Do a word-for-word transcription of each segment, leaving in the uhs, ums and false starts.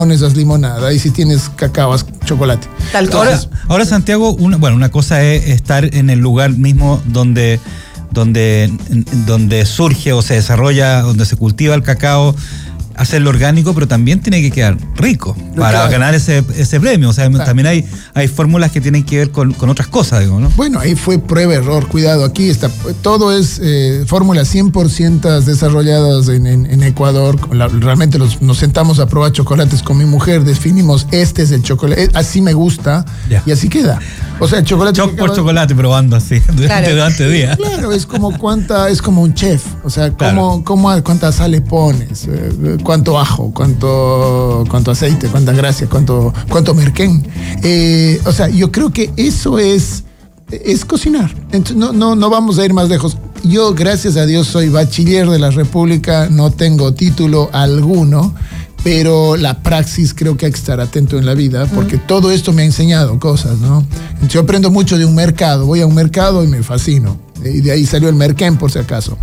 esas limonadas y si tienes cacao, chocolate. Tal ahora, ahora, Santiago, una, bueno, una cosa es estar en el lugar mismo donde, donde, donde surge o se desarrolla, donde se cultiva el cacao, hacerlo orgánico, pero también tiene que quedar rico para claro. ganar ese, ese premio. O sea, claro. también hay, hay fórmulas que tienen que ver con, con otras cosas, digo, ¿no? Bueno, ahí fue prueba, error, cuidado. Aquí está, todo es eh, fórmulas cien por ciento desarrolladas en, en, en Ecuador. La, realmente los, nos sentamos a probar chocolates con mi mujer, definimos, este es el chocolate, así me gusta, yeah. y así queda. O sea, el chocolate... Choc por chocolate, probando así, durante, claro. durante el día. Claro, es como cuánta, es como un chef. O sea, cómo, claro. cómo, cuánta sal le pones, eh, cuánto ajo, cuánto, cuánto aceite, cuánta gracia, cuánto, cuánto merquén. Eh, o sea, yo creo que eso es, es cocinar. Entonces, no, no, no vamos a ir más lejos. Yo, gracias a Dios, soy bachiller de la República, no tengo título alguno, pero la praxis creo que hay que estar atento en la vida, porque mm. todo esto me ha enseñado cosas, ¿no? Entonces, yo aprendo mucho de un mercado, voy a un mercado y me fascino. Y de ahí salió el merquén, por si acaso.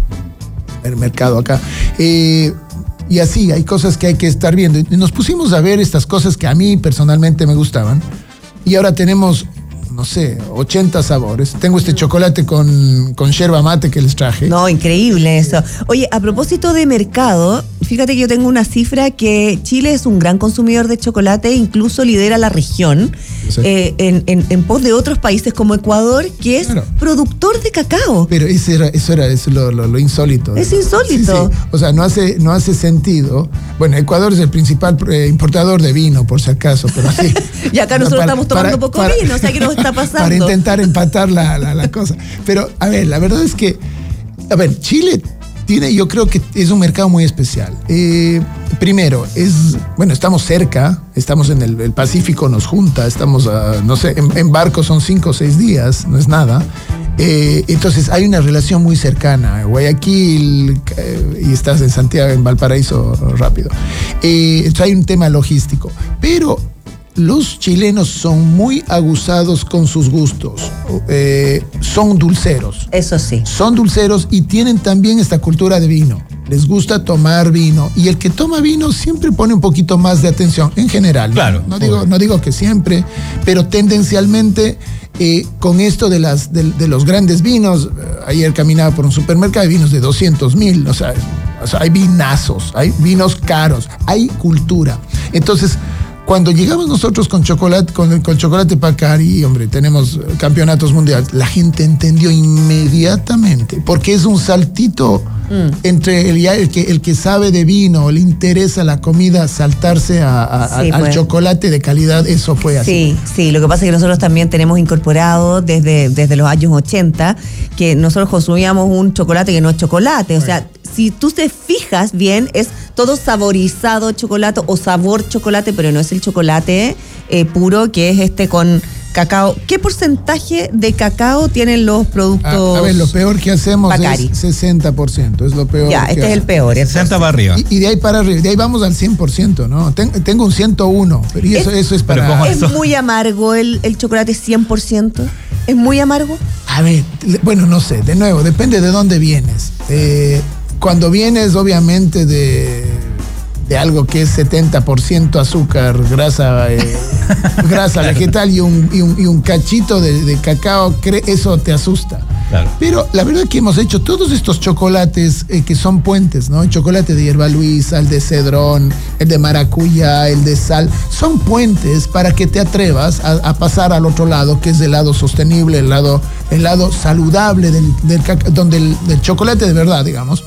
El mercado acá. Eh, Y así, hay cosas que hay que estar viendo. Y nos pusimos a ver estas cosas que a mí personalmente me gustaban. Y ahora tenemos, no sé, ochenta sabores. Tengo este chocolate con, con yerba mate que les traje. No, increíble eso. Oye, a propósito de mercado, fíjate que yo tengo una cifra que Chile es un gran consumidor de chocolate, incluso lidera la región, sí. eh, en, en, en pos de otros países como Ecuador, que es claro. productor de cacao. Pero eso era, eso era eso lo, lo, lo insólito. Es insólito. Sí, sí. O sea, no hace, no hace sentido. Bueno, Ecuador es el principal eh, importador de vino, por si acaso, pero sí. Y acá nosotros para, estamos tomando para, poco para, vino, o sea, ¿qué nos está pasando? Para intentar empatar la, la, la cosa. Pero, a ver, la verdad es que, a ver, Chile tiene, yo creo que es un mercado muy especial. Eh, primero, es, bueno, estamos cerca, estamos en el, el Pacífico, nos junta, estamos, a, no sé, en, en barco son cinco o seis días, no es nada. Eh, entonces hay una relación muy cercana. Guayaquil, eh, y estás en Santiago, en Valparaíso, rápido. Eh, entonces hay un tema logístico. Pero los chilenos son muy aguzados con sus gustos, eh, son dulceros. Eso sí. Son dulceros y tienen también esta cultura de vino. Les gusta tomar vino y el que toma vino siempre pone un poquito más de atención, en general. Claro. No, no, digo, no digo que siempre, pero tendencialmente eh, con esto de, las, de, de los grandes vinos, eh, ayer caminaba por un supermercado de vinos de doscientos mil, o sea, o sea, hay vinazos, hay vinos caros, hay cultura. Entonces, cuando llegamos nosotros con chocolate, con, con chocolate Pacari, hombre, tenemos campeonatos mundiales, la gente entendió inmediatamente, porque es un saltito mm. entre el, el, que, el que sabe de vino, le interesa la comida, saltarse a, a, sí, al pues. chocolate de calidad, eso fue así. Sí, sí, lo que pasa es que nosotros también tenemos incorporado desde, desde los años ochenta, que nosotros consumíamos un chocolate que no es chocolate, o bueno. sea, si tú te fijas bien, es todo saborizado chocolate o sabor chocolate, pero no es el chocolate eh, puro, que es este con cacao. ¿Qué porcentaje de cacao tienen los productos? A, a ver, lo peor que hacemos Pacari. Es sesenta por ciento, es lo peor. Ya, este es el peor. sesenta para arriba. Y, y de ahí para arriba, de ahí vamos al cien por ciento, ¿no? Ten, tengo un ciento uno, pero y eso, es, eso es para... ¿Es eso? muy amargo el, el chocolate cien por ciento? ¿Es muy amargo? A ver, bueno, no sé, de nuevo, depende de dónde vienes. Eh... Cuando vienes, obviamente, de, de algo que es setenta por ciento azúcar, grasa, eh, grasa vegetal y un, y un, y un cachito de, de cacao, eso te asusta. Claro. Pero la verdad es que hemos hecho todos estos chocolates eh, que son puentes, ¿no? El chocolate de hierba luisa, el de cedrón, el de maracuyá, el de sal, son puentes para que te atrevas a, a pasar al otro lado, que es el lado sostenible, el lado, el lado saludable del, del, donde el, del chocolate de verdad, digamos.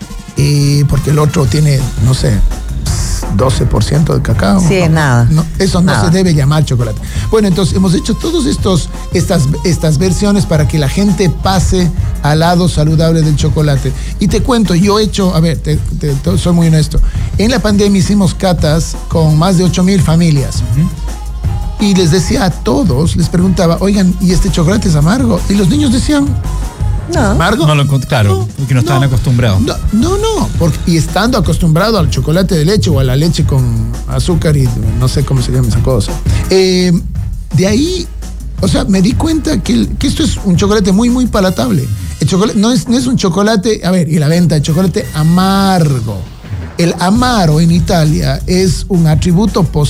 Eh, porque el otro tiene, no sé, doce por ciento de cacao. Sí, no, nada. No, eso no nada. se debe llamar chocolate. Bueno, entonces hemos hecho todas estas, estas versiones para que la gente pase al lado saludable del chocolate. Y te cuento, yo he hecho, a ver, te, te, te, soy muy honesto. En la pandemia hicimos catas con más de ocho mil familias. Uh-huh. Y les decía a todos, les preguntaba, oigan, ¿y este chocolate es amargo? Y los niños decían... No. ¿Amargo? No lo claro, no, porque no estaban no, acostumbrados. No, no, no, porque, y estando acostumbrado al chocolate de leche o a la leche con azúcar y no sé cómo se llama esa cosa. Eh, de ahí, o sea, me di cuenta que, que esto es un chocolate muy, muy palatable. El chocolate no es, no es un chocolate, a ver, y la venta de chocolate amargo. el amaro en Italia es un atributo positivo